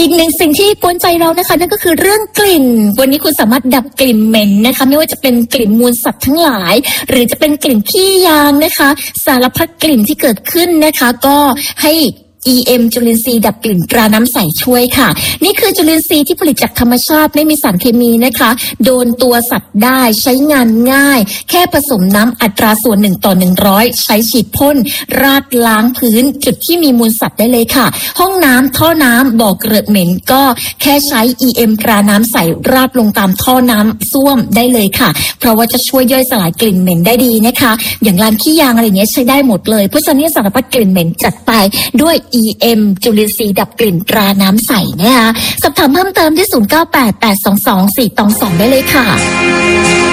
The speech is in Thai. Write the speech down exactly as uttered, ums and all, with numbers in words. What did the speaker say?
อีกหนึ่งสิ่งที่กวนใจเรานะคะนั่นก็คือเรื่องกลิ่นวันนี้คุณสามารถดับกลิ่นเหม็นนะคะไม่ว่าจะเป็นกลิ่นมูลสัตว์ทั้งหลายหรือจะเป็นกลิ่นขี้ยางนะคะสารพัดกลิ่นที่เกิดขึ้นนะคะก็ให้ อี เอ็ม จุลินทรีย์ดับกลิ่นตราน้ำใสช่วยค่ะนี่คือจุลินทรีย์ที่ผลิตจากธรรมชาติไม่มีสารเคมีนะคะโดนตัวสัตว์ได้ใช้งานง่ายแค่ผสมน้ำอัตราส่วนหนึ่งต่อหนึ่งร้อยใช้ฉีดพ่นราดล้างพื้นจุดที่มีมูลสัตว์ได้เลยค่ะห้องน้ำท่อน้ำบ่อเกลือเหม็นก็แค่ใช้ อี เอ็ม ตราน้ำใสราดลงตามท่อน้ำส้วมได้เลยค่ะเพราะว่าจะช่วยย่อยสลายกลิ่นเหม็นได้ดีนะคะอย่างร้านขี้ยางอะไรเงี้ยใช้ได้หมดเลยเพราะฉะนั้นสารพัดกลิ่นเหม็นจัดไปด้วย อี เอ็ม จุลินทรีย์ดับกลิ่นตราน้ำใสนะคะสอบถามเพิ่มเติมที่ศูนย์ เก้า แปด แปด สอง สอง สี่ สอง สองได้เลยค่ะ